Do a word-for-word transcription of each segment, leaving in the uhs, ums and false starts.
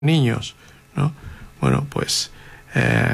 niños, ¿no? Bueno, pues eh,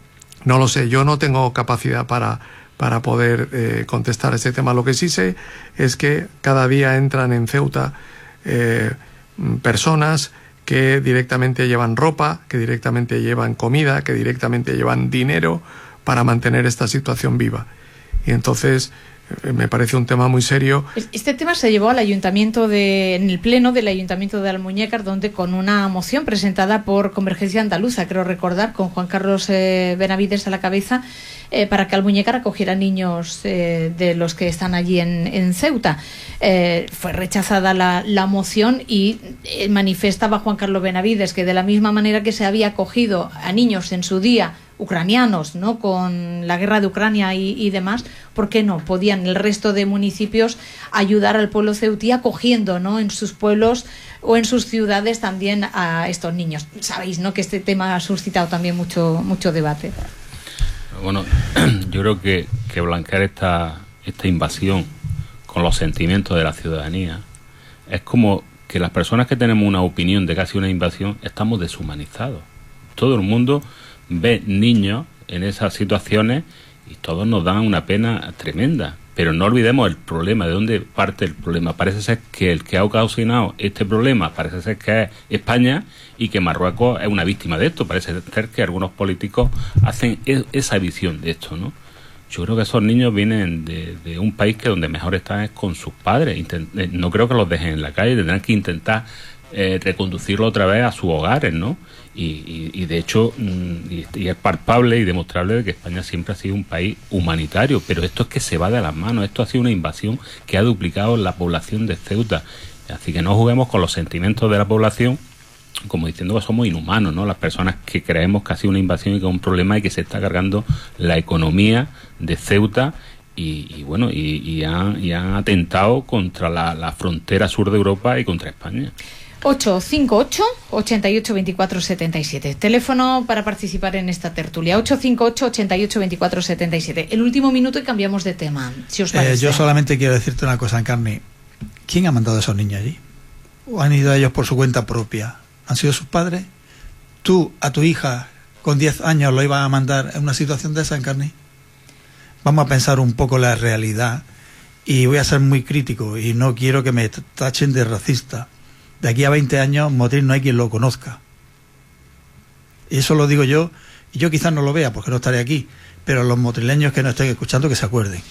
no lo sé, yo no tengo capacidad para, para poder eh, contestar a este tema. Lo que sí sé es que cada día entran en Ceuta eh, personas que directamente llevan ropa, que directamente llevan comida, que directamente llevan dinero para mantener esta situación viva. Y entonces me parece un tema muy serio. Este tema se llevó al ayuntamiento de, en el pleno del ayuntamiento de Almuñécar, donde con una moción presentada por Convergencia Andaluza, creo recordar, con Juan Carlos eh, Benavides a la cabeza, eh, para que Almuñécar acogiera niños eh, de los que están allí en, en Ceuta. Eh, fue rechazada la, la moción y eh, manifestaba Juan Carlos Benavides que de la misma manera que se había acogido a niños en su día ucranianos, ¿no?, con la guerra de Ucrania y, y demás, ¿por qué no podían el resto de municipios ayudar al pueblo ceutí acogiendo, ¿no?, en sus pueblos o en sus ciudades también a estos niños? Sabéis, ¿no?, que este tema ha suscitado también mucho mucho debate. Bueno, yo creo que, que blanquear esta, esta invasión con los sentimientos de la ciudadanía es como que las personas que tenemos una opinión de que ha sido una invasión estamos deshumanizados. Todo el mundo ve niños en esas situaciones y todos nos dan una pena tremenda. Pero no olvidemos el problema, de dónde parte el problema. Parece ser que el que ha ocasionado este problema parece ser que es España y que Marruecos es una víctima de esto. Parece ser que algunos políticos hacen esa visión de esto, ¿no? Yo creo que esos niños vienen de, de un país que donde mejor están es con sus padres. Intent- no creo que los dejen en la calle, tendrán que intentar eh, reconducirlo otra vez a sus hogares, ¿no? Y, y, y de hecho, y, y es palpable y demostrable de que España siempre ha sido un país humanitario, pero esto es que se va de las manos. Esto ha sido una invasión que ha duplicado la población de Ceuta. Así que no juguemos con los sentimientos de la población, como diciendo que somos inhumanos, ¿no? Las personas que creemos que ha sido una invasión y que es un problema y que se está cargando la economía de Ceuta y, y bueno, y, y, han, y han atentado contra la, la frontera sur de Europa y contra España. ocho cinco ocho, ochenta y ocho, veinticuatro, setenta y siete. Teléfono para participar en esta tertulia. ocho cinco ocho, ochenta y ocho, veinticuatro, setenta y siete. El último minuto y cambiamos de tema, si os parece. Eh, yo solamente quiero decirte una cosa, Encarni. ¿Quién ha mandado a esos niños allí? ¿O han ido ellos por su cuenta propia? ¿Han sido sus padres? ¿Tú a tu hija con diez años lo ibas a mandar en una situación de esa, Encarni? Vamos a pensar un poco la realidad. Y voy a ser muy crítico y no quiero que me tachen de racista. De aquí a veinte años, Motril no hay quien lo conozca. Y eso lo digo yo, y yo quizás no lo vea porque no estaré aquí, pero los motrileños que nos estén escuchando que se acuerden.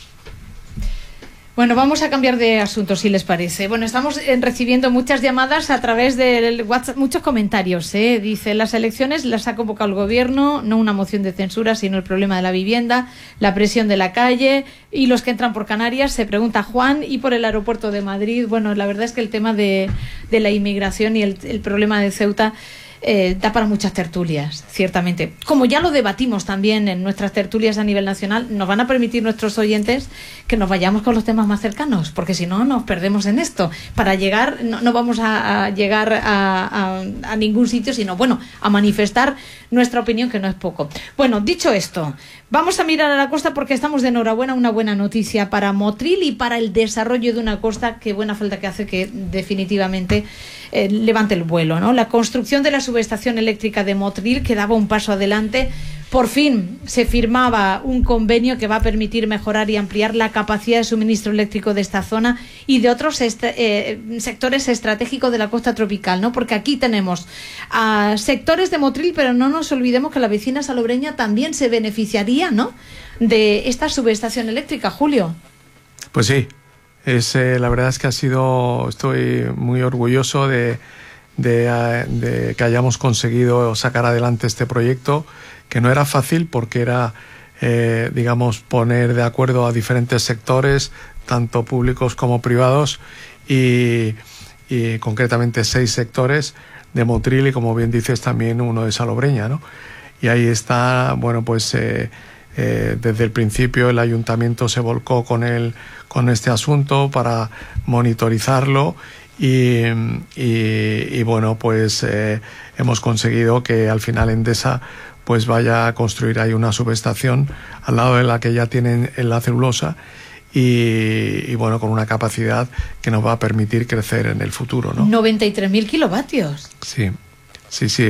Bueno, vamos a cambiar de asunto, si les parece. Bueno, estamos recibiendo muchas llamadas a través del WhatsApp, muchos comentarios, ¿eh? Dice, las elecciones las ha convocado el gobierno, no una moción de censura, sino el problema de la vivienda, la presión de la calle y los que entran por Canarias, se pregunta Juan, y por el aeropuerto de Madrid. Bueno, la verdad es que el tema de, de la inmigración y el, el problema de Ceuta Eh, da para muchas tertulias, ciertamente. Como ya lo debatimos también en nuestras tertulias a nivel nacional, nos van a permitir nuestros oyentes que nos vayamos con los temas más cercanos, porque si no nos perdemos en esto. Para llegar, no, no vamos a, a llegar a, a, a ningún sitio, sino, bueno, a manifestar nuestra opinión, que no es poco. Bueno, dicho esto, vamos a mirar a la costa porque estamos de enhorabuena, una buena noticia para Motril y para el desarrollo de una costa que buena falta que hace que definitivamente eh, levante el vuelo, ¿no? La construcción de la subestación eléctrica de Motril que daba un paso adelante. Por fin se firmaba un convenio que va a permitir mejorar y ampliar la capacidad de suministro eléctrico de esta zona y de otros est- eh, sectores estratégicos de la costa tropical, ¿no? Porque aquí tenemos a sectores de Motril, pero no nos olvidemos que la vecina salobreña también se beneficiaría, ¿no?, de esta subestación eléctrica, Julio. Pues sí, es, eh, la verdad es que ha sido, estoy muy orgulloso de, de, de que hayamos conseguido sacar adelante este proyecto, que no era fácil porque era, eh, digamos, poner de acuerdo a diferentes sectores, tanto públicos como privados, y, y concretamente seis sectores de Motril y, como bien dices, también uno de Salobreña, ¿no? Y ahí está, bueno, pues eh, eh, desde el principio el ayuntamiento se volcó con el, con este asunto para monitorizarlo y, y, y bueno, pues eh, hemos conseguido que al final Endesa pues vaya a construir ahí una subestación al lado de la que ya tienen en la celulosa y, y bueno, con una capacidad que nos va a permitir crecer en el futuro, ¿no? noventa y tres mil kilovatios. Sí. Sí, sí.